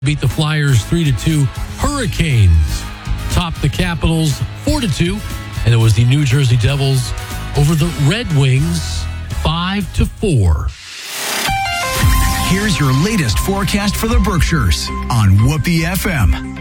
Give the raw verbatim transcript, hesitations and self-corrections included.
beat the Flyers three to two. Hurricanes topped the Capitals four to two. And it was the New Jersey Devils over the Red Wings five to four. Here's your latest forecast for the Berkshires on Whoopee F M.